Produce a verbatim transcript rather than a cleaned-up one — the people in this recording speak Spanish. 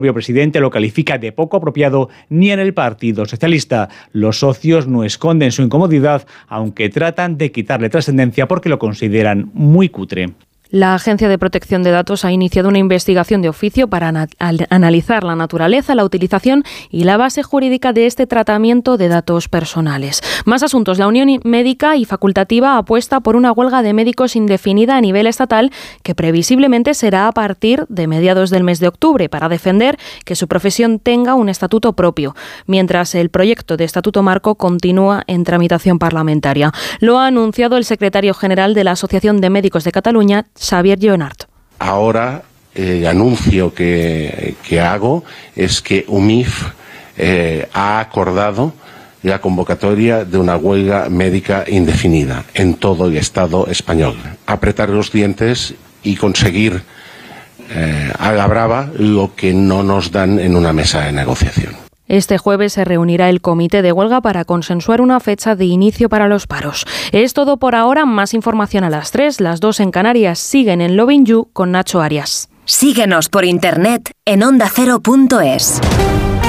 El propio presidente lo califica de poco apropiado ni en el Partido Socialista. Los socios no esconden su incomodidad, aunque tratan de quitarle trascendencia porque lo consideran muy cutre. La Agencia de Protección de Datos ha iniciado una investigación de oficio para ana- analizar la naturaleza, la utilización y la base jurídica de este tratamiento de datos personales. Más asuntos. La Unión Médica y Facultativa apuesta por una huelga de médicos indefinida a nivel estatal que previsiblemente será a partir de mediados del mes de octubre para defender que su profesión tenga un estatuto propio, mientras el proyecto de estatuto marco continúa en tramitación parlamentaria. Lo ha anunciado el secretario general de la Asociación de Médicos de Cataluña, Xavier Lleonart. Ahora el anuncio que, que hago es que U M I F eh, ha acordado la convocatoria de una huelga médica indefinida en todo el Estado español. Apretar los dientes y conseguir eh, a la brava lo que no nos dan en una mesa de negociación. Este jueves se reunirá el comité de huelga para consensuar una fecha de inicio para los paros. Es todo por ahora. Más información a las tres. Las dos en Canarias siguen en Loving You con Nacho Arias. Síguenos por internet en onda cero punto es.